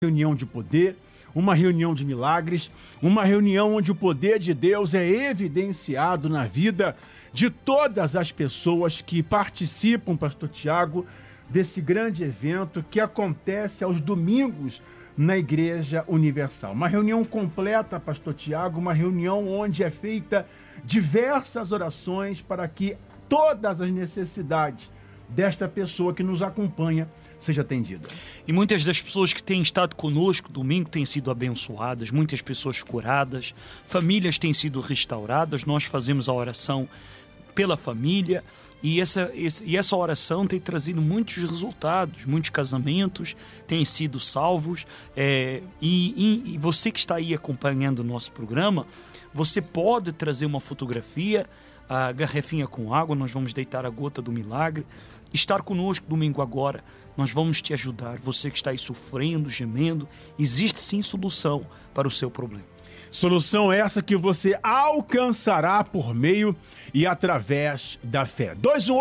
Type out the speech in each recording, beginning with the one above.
reunião de poder, uma reunião de milagres, uma reunião onde o poder de Deus é evidenciado na vida de todas as pessoas que participam, pastor Tiago, desse grande evento que acontece aos domingos na Igreja Universal. Uma reunião completa, pastor Tiago, uma reunião onde é feita diversas orações para que todas as necessidades desta pessoa que nos acompanha seja atendida. E muitas das pessoas que têm estado conosco domingo têm sido abençoadas, muitas pessoas curadas, famílias têm sido restauradas. Nós fazemos a oração pela família e essa oração tem trazido muitos resultados, muitos casamentos têm sido salvos. E você que está aí acompanhando o nosso programa, você pode trazer uma fotografia, a garrafinha com água, nós vamos deitar a gota do milagre. Estar conosco domingo agora, nós vamos te ajudar. Você que está aí sofrendo, gemendo, existe sim solução para o seu problema. Solução essa que você alcançará por meio e através da fé.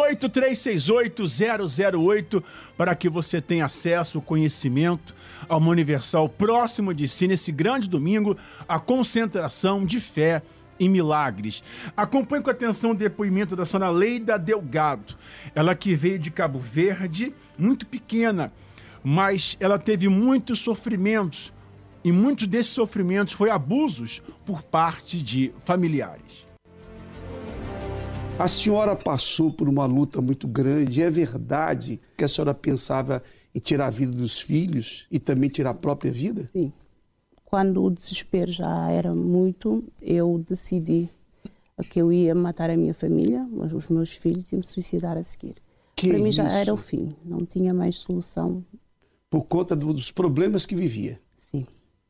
218-368-008 para que você tenha acesso ao conhecimento, a uma universal próximo de si, nesse grande domingo, a concentração de fé em milagres. Acompanhe com atenção o depoimento da senhora Leida Delgado. Ela que veio de Cabo Verde, muito pequena, mas ela teve muitos sofrimentos. E muitos desses sofrimentos foram abusos por parte de familiares. A senhora passou por uma luta muito grande. É verdade que a senhora pensava em tirar a vida dos filhos e também tirar a própria vida? Sim. Quando o desespero já era muito, eu decidi que eu ia matar a minha família, os meus filhos, e me suicidar a seguir. Para mim já era o fim, não tinha mais solução. Por conta dos problemas que vivia? Sim.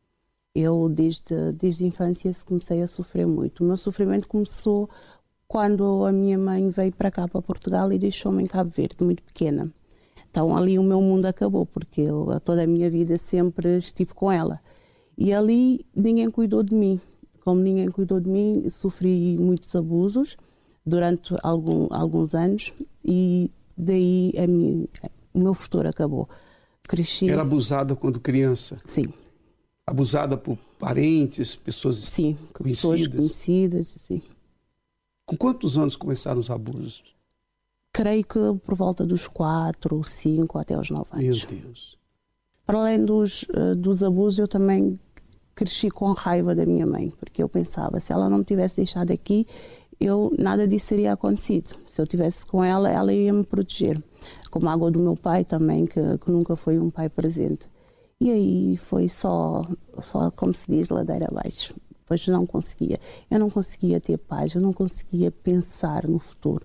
Eu, desde a infância, comecei a sofrer muito. O meu sofrimento começou quando a minha mãe veio para cá, para Portugal, e deixou-me em Cabo Verde, muito pequena. Então ali o meu mundo acabou, porque eu toda a minha vida sempre estive com ela. E ali ninguém cuidou de mim. Como ninguém cuidou de mim, sofri muitos abusos durante alguns anos e daí o meu futuro acabou. Cresci... Era abusada quando criança? Sim. Abusada por parentes, pessoas sim, conhecidas? Pessoas conhecidas, sim. Com quantos anos começaram os abusos? Creio que por volta dos 4, 5 até aos 9 anos. Meu Deus. Para além dos abusos, eu também cresci com raiva da minha mãe, porque eu pensava, se ela não me tivesse deixado aqui, nada disso teria acontecido. Se eu estivesse com ela, ela ia me proteger. Como a água do meu pai também, que nunca foi um pai presente. E aí foi só como se diz, ladeira abaixo. Pois não conseguia. Eu não conseguia ter paz, eu não conseguia pensar no futuro.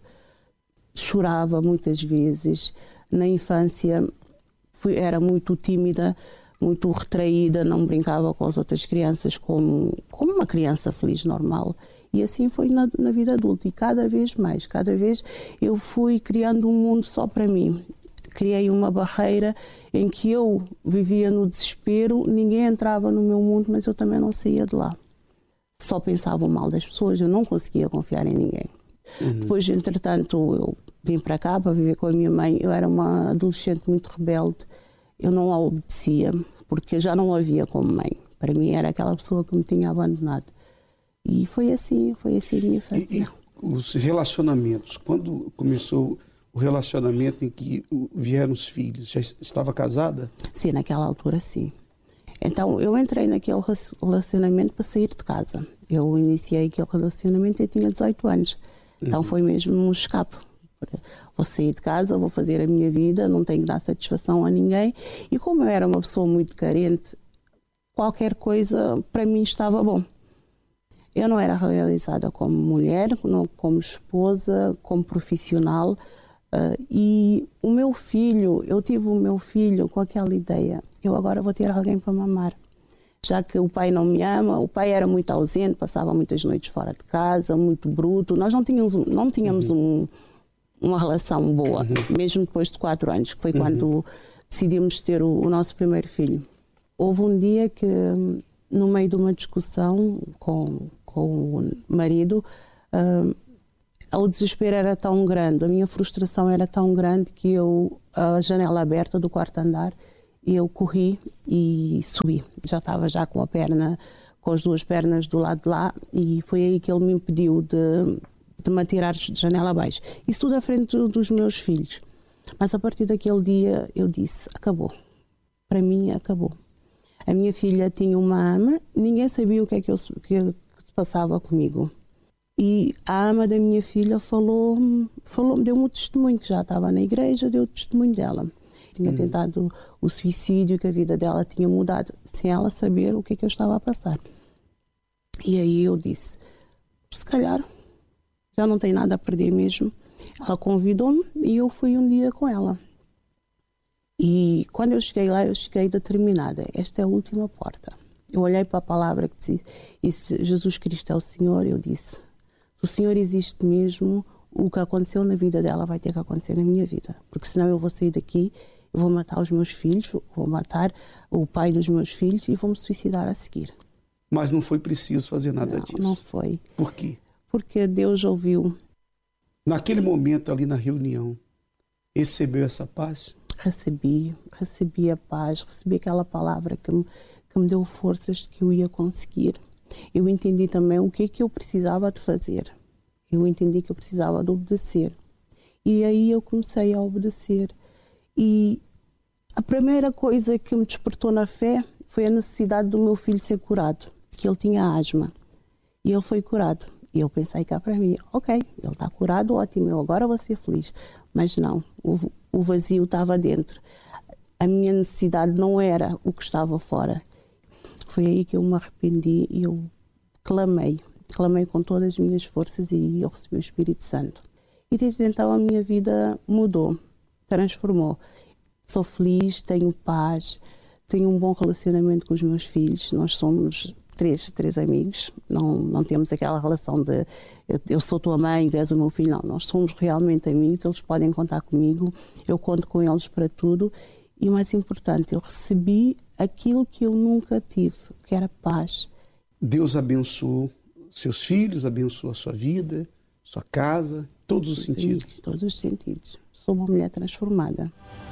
Chorava muitas vezes. Na infância era muito tímida, muito retraída, não brincava com as outras crianças como uma criança feliz, normal. E assim foi na vida adulta. E cada vez mais, cada vez eu fui criando um mundo só para mim. Criei uma barreira em que eu vivia no desespero, ninguém entrava no meu mundo, mas eu também não saía de lá. Só pensava o mal das pessoas, eu não conseguia confiar em ninguém. Depois, entretanto, eu vim para cá para viver com a minha mãe. Eu era uma adolescente muito rebelde. Eu não a obedecia, porque já não a via como mãe. Para mim era aquela pessoa que me tinha abandonado. E foi assim a minha infância. E os relacionamentos, quando começou o relacionamento em que vieram os filhos, já estava casada? Sim, naquela altura sim. Então eu entrei naquele relacionamento para sair de casa. Eu iniciei aquele relacionamento e tinha 18 anos. Então foi mesmo um escape. Vou sair de casa, vou fazer a minha vida, não tenho que dar satisfação a ninguém. E como eu era uma pessoa muito carente, qualquer coisa para mim estava bom. Eu não era realizada como mulher, como esposa, como profissional. E o meu filho, eu tive o meu filho com aquela ideia, eu agora vou ter alguém para mamar. Já que o pai não me ama, o pai era muito ausente, passava muitas noites fora de casa, muito bruto. Nós não tínhamos uma relação boa, mesmo depois de 4 anos, que foi quando decidimos ter o nosso primeiro filho. Houve um dia que, no meio de uma discussão com o marido, o desespero era tão grande, a minha frustração era tão grande que eu, a janela aberta do quarto andar, Eu corri e subi. Já estava com as 2 pernas do lado de lá, e foi aí que ele me impediu de me atirar de janela abaixo. Isso tudo à frente dos meus filhos. Mas a partir daquele dia eu disse, acabou. Para mim, acabou. A minha filha tinha uma ama, ninguém sabia o que se passava comigo. E a ama da minha filha deu-me um testemunho, que já estava na igreja, deu o testemunho dela. Tinha tentado o suicídio, que a vida dela tinha mudado, sem ela saber o que eu estava a passar. E aí eu disse, se calhar, já não tem nada a perder mesmo. Ela convidou-me e eu fui um dia com ela. E quando eu cheguei lá, eu cheguei determinada. Esta é a última porta. Eu olhei para a palavra que disse, Jesus Cristo é o Senhor. Eu disse, se o Senhor existe mesmo, o que aconteceu na vida dela vai ter que acontecer na minha vida. Porque senão eu vou sair daqui, eu vou matar os meus filhos, vou matar o pai dos meus filhos e vou-me suicidar a seguir. Mas não foi preciso fazer nada disso. Não foi. Por quê? Porque Deus ouviu. Naquele momento ali na reunião, recebeu essa paz? Recebi a paz, recebi aquela palavra que me deu forças de que eu ia conseguir. Eu entendi também o que eu precisava de fazer. Eu entendi que eu precisava de obedecer. E aí eu comecei a obedecer. E a primeira coisa que me despertou na fé foi a necessidade do meu filho ser curado, que ele tinha asma. E ele foi curado. E eu pensei cá para mim, ok, ele está curado, ótimo, eu agora vou ser feliz. Mas não, o vazio estava dentro. A minha necessidade não era o que estava fora. Foi aí que eu me arrependi e eu clamei com todas as minhas forças e eu recebi o Espírito Santo. E desde então a minha vida mudou, transformou. Sou feliz, tenho paz, tenho um bom relacionamento com os meus filhos. Nós somos três amigos, não temos aquela relação de eu sou tua mãe, tu és o meu filho, não. Nós somos realmente amigos, eles podem contar comigo, eu conto com eles para tudo. E o mais importante, eu recebi aquilo que eu nunca tive, que era paz. Deus abençoou seus filhos, abençoou a sua vida, sua casa, todos os sentidos. Em todos os sentidos. Sou uma mulher transformada.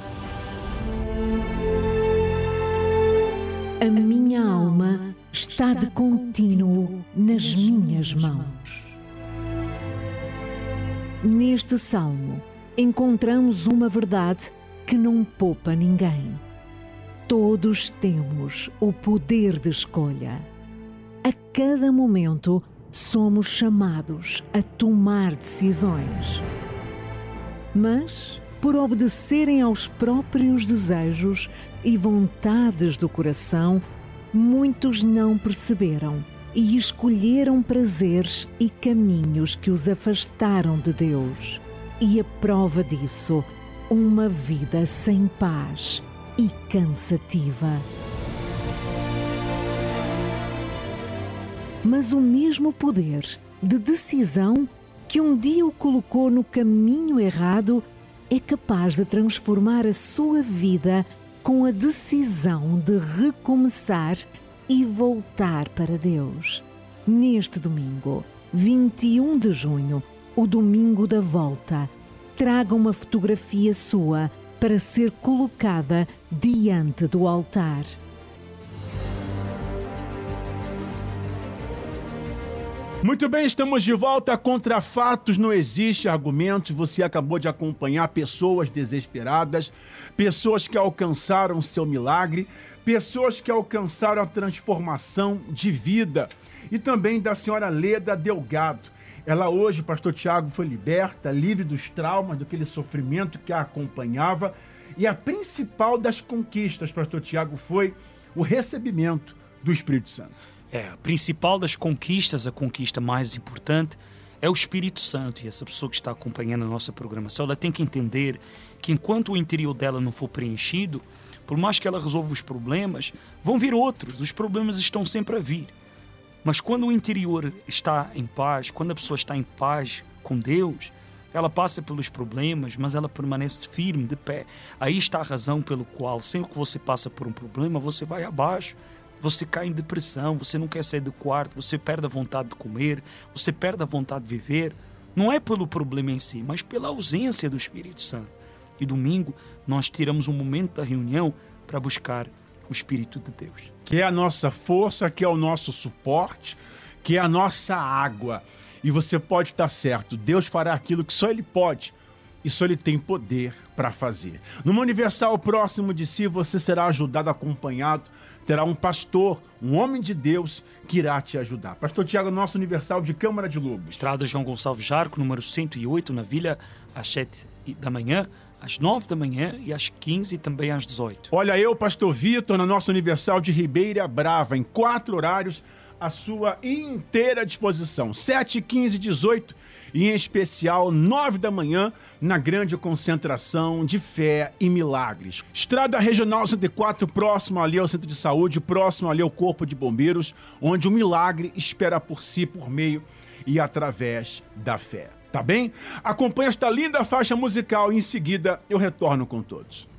A minha alma está de contínuo nas minhas mãos. Neste salmo encontramos uma verdade que não poupa ninguém. Todos temos o poder de escolha. A cada momento somos chamados a tomar decisões. Mas, por obedecerem aos próprios desejos e vontades do coração, muitos não perceberam e escolheram prazeres e caminhos que os afastaram de Deus. E a prova disso, uma vida sem paz e cansativa. Mas o mesmo poder de decisão que um dia o colocou no caminho errado é capaz de transformar a sua vida com a decisão de recomeçar e voltar para Deus. Neste domingo, 21 de junho, o domingo da volta, traga uma fotografia sua para ser colocada diante do altar. Muito bem, estamos de volta. Contra fatos não existe argumentos. Você acabou de acompanhar pessoas desesperadas, pessoas que alcançaram seu milagre, pessoas que alcançaram a transformação de vida. E também da senhora Leda Delgado. Ela hoje, pastor Tiago, foi liberta, livre dos traumas, daquele sofrimento que a acompanhava. E a principal das conquistas, pastor Tiago, foi o recebimento do Espírito Santo. A principal das conquistas, a conquista mais importante, é o Espírito Santo. E essa pessoa que está acompanhando a nossa programação, ela tem que entender que enquanto o interior dela não for preenchido, por mais que ela resolva os problemas, vão vir outros. Os problemas estão sempre a vir. Mas quando o interior está em paz, quando a pessoa está em paz com Deus, ela passa pelos problemas, mas ela permanece firme, de pé. Aí está a razão pelo qual, sempre que você passa por um problema, você vai abaixo. Você cai em depressão, você não quer sair do quarto, você perde a vontade de comer, você perde a vontade de viver. Não é pelo problema em si, mas pela ausência do Espírito Santo. E domingo nós tiramos um momento da reunião para buscar o Espírito de Deus. Que é a nossa força, que é o nosso suporte, que é a nossa água. E você pode estar certo, Deus fará aquilo que só Ele pode e só Ele tem poder para fazer. Numa Universal próximo de si, você será ajudado, acompanhado, terá um pastor, um homem de Deus que irá te ajudar. Pastor Tiago, nosso Universal de Câmara de Lobos. Estrada João Gonçalves Jarco, número 108, na Vila, às 7 da manhã, às 9 da manhã e às 15 e também às 18. Olha, eu, Pastor Vitor, na nossa Universal de Ribeira Brava, em 4 horários, à sua inteira disposição. 7, 15, 18 e, em especial, 9 da manhã, na grande concentração de fé e milagres. Estrada Regional 104, próximo ali ao Centro de Saúde, próximo ali ao Corpo de Bombeiros, onde o milagre espera por si, por meio e através da fé. Tá bem? Acompanhe esta linda faixa musical e, em seguida, eu retorno com todos.